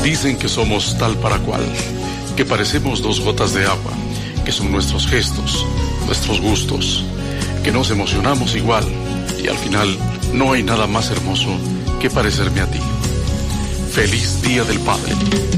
Dicen que somos tal para cual, que parecemos dos gotas de agua, que son nuestros gestos, nuestros gustos, que nos emocionamos igual y al final no hay nada más hermoso que parecerme a ti. Feliz Día del Padre.